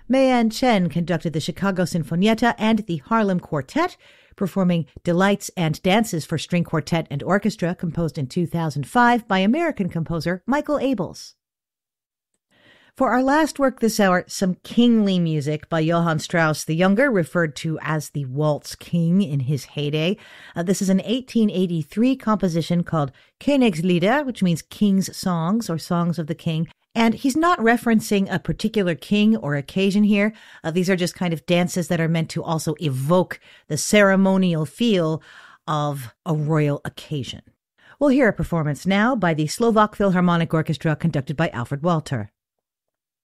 Mei-An Chen conducted the Chicago Sinfonietta and the Harlem Quartet, performing Delights and Dances for String Quartet and Orchestra, composed in 2005 by American composer Michael Abels. For our last work this hour, some kingly music by Johann Strauss the Younger, referred to as the Waltz King in his heyday. This is an 1883 composition called Königslieder, which means King's Songs or Songs of the King. And he's not referencing a particular king or occasion here. These are just kind of dances that are meant to also evoke the ceremonial feel of a royal occasion. We'll hear a performance now by the Slovak Philharmonic Orchestra, conducted by Alfred Walter.